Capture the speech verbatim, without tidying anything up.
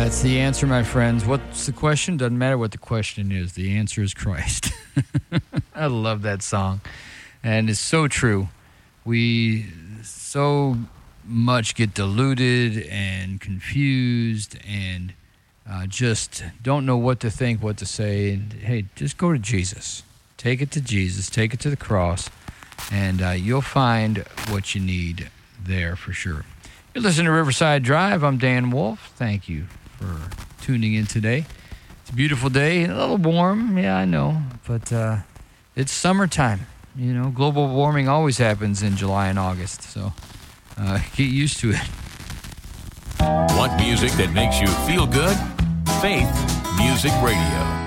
That's the answer, my friends. What's the question? Doesn't matter what the question is. The answer is Christ. I love that song. And it's so true. We so much get deluded and confused and uh, just don't know what to think, what to say. And hey, just go to Jesus. Take it to Jesus. Take it to the cross. And uh, you'll find what you need there for sure. You're listening to Riverside Drive. I'm Dan Wolf. Thank you for tuning in today. It's a beautiful day, a little warm, yeah, I know, but uh, it's summertime. You know, global warming always happens in July and August, so uh, get used to it. Want music that makes you feel good? Faith Music Radio.